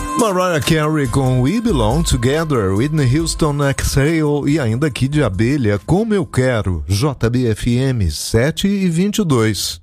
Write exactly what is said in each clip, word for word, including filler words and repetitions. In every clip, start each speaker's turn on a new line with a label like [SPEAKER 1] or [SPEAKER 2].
[SPEAKER 1] Mariah Carey com We Belong Together, Whitney Houston, Exhale e ainda Kid de Abelha, Como Eu Quero, J B F M sete e vinte e dois.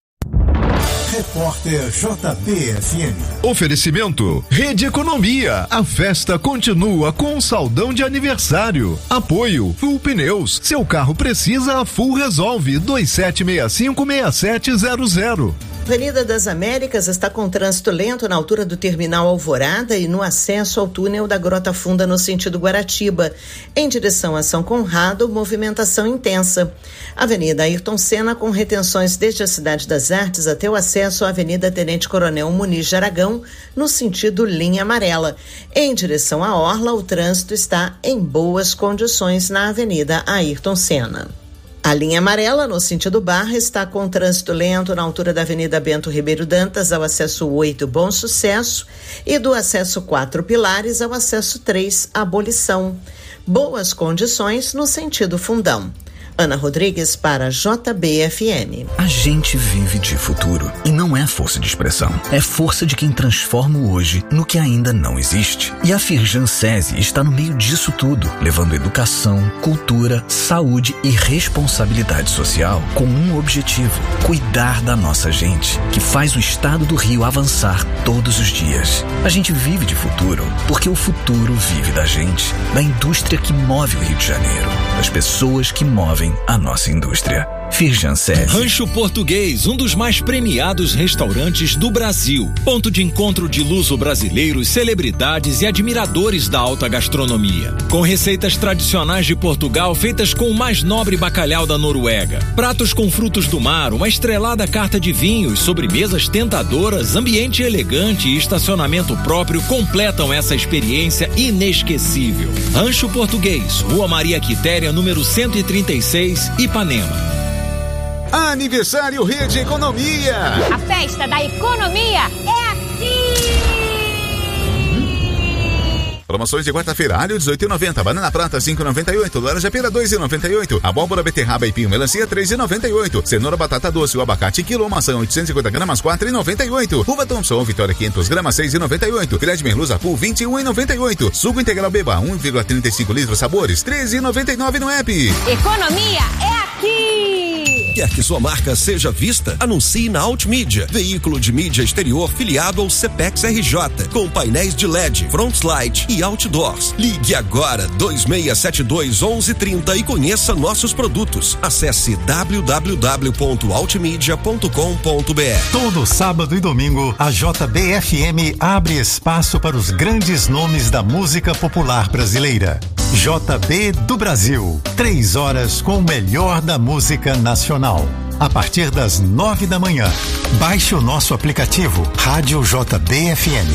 [SPEAKER 2] Repórter J B F M.
[SPEAKER 1] Oferecimento Rede Economia. A festa continua com um saldão de aniversário. Apoio Full Pneus. Seu carro precisa, a Full resolve. dois sete seis cinco seis sete zero zero.
[SPEAKER 3] Avenida das Américas está com trânsito lento na altura do Terminal Alvorada e no acesso ao túnel da Grota Funda no sentido Guaratiba. Em direção a São Conrado, movimentação intensa. Avenida Ayrton Senna com retenções desde a Cidade das Artes até o acesso à Avenida Tenente Coronel Muniz de Aragão, no sentido linha amarela. Em direção à Orla, o trânsito está em boas condições na Avenida Ayrton Senna. A linha amarela, no sentido Barra, está com trânsito lento na altura da Avenida Bento Ribeiro Dantas ao acesso oito Bom Sucesso e do acesso quatro Pilares ao acesso três Abolição. Boas condições no sentido Fundão. Ana Rodrigues para J B F M.
[SPEAKER 4] A gente vive de futuro e não é força de expressão. É força de quem transforma o hoje no que ainda não existe. E a Firjan SESI está no meio disso tudo, levando educação, cultura, saúde e responsabilidade social com um objetivo: cuidar da nossa gente, que faz o estado do Rio avançar todos os dias. A gente vive de futuro porque o futuro vive da gente, da indústria que move o Rio de Janeiro, das pessoas que movem a nossa indústria. Firjan SESI.
[SPEAKER 5] Rancho Português, um dos mais premiados restaurantes do Brasil. Ponto de encontro de luso-brasileiros, celebridades e admiradores da alta gastronomia. Com receitas tradicionais de Portugal feitas com o mais nobre bacalhau da Noruega. Pratos com frutos do mar, uma estrelada carta de vinhos, sobremesas tentadoras, ambiente elegante e estacionamento próprio completam essa experiência inesquecível. Rancho Português, Rua Maria Quitéria, número cento e trinta e seis, Ipanema.
[SPEAKER 6] Aniversário Rede Economia.
[SPEAKER 7] A festa da economia é aqui.
[SPEAKER 6] Promoções de quarta-feira: alho dezoito e noventa, banana prata cinco e noventa e oito, laranja pera dois e noventa e oito, abóbora, beterraba e pinho melancia três e noventa e oito, cenoura, batata doce, o abacate quilo, maçã oitocentos e cinquenta gramas quatro e noventa e oito, uva Thompson Vitória quinhentos gramas seis e noventa e oito, filé de merluza Pool vinte e um e noventa e oito, suco integral Beba um vírgula trinta e cinco litros sabores treze e noventa e nove no app.
[SPEAKER 7] Economia é aqui.
[SPEAKER 8] Quer que sua marca seja vista? Anuncie na Altmídia, veículo de mídia exterior filiado ao Cepex R J, com painéis de L E D, front slide e outdoors. Ligue agora dois seis sete dois, onze trinta e conheça nossos produtos. Acesse w w w ponto altmedia ponto com ponto b r.
[SPEAKER 2] Todo sábado e domingo, a J B F M abre espaço para os grandes nomes da música popular brasileira. J B do Brasil, três horas com o melhor da música nacional. A partir das nove da manhã, baixe o nosso aplicativo Rádio J B F M.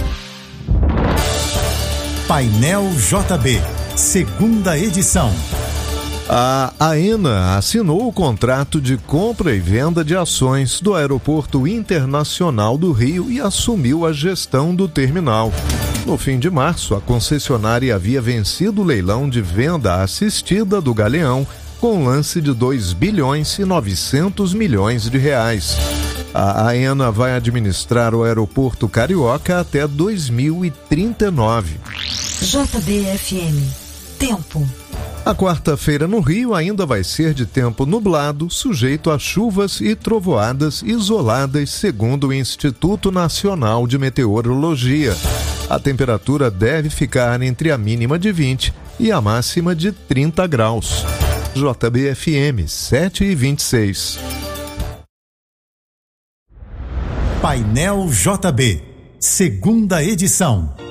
[SPEAKER 2] Painel J B, segunda edição.
[SPEAKER 1] A AENA assinou o contrato de compra e venda de ações do Aeroporto Internacional do Rio e assumiu a gestão do terminal. No fim de março, a concessionária havia vencido o leilão de venda assistida do Galeão com lance de dois bilhões e novecentos milhões de reais. A AENA vai administrar o aeroporto carioca até dois mil e trinta e nove.
[SPEAKER 9] J B F M. Tempo.
[SPEAKER 1] A quarta-feira no Rio ainda vai ser de tempo nublado, sujeito a chuvas e trovoadas isoladas, segundo o Instituto Nacional de Meteorologia. A temperatura deve ficar entre a mínima de vinte e a máxima de trinta graus. J B F M sete e vinte e seis.
[SPEAKER 2] Painel J B, segunda edição.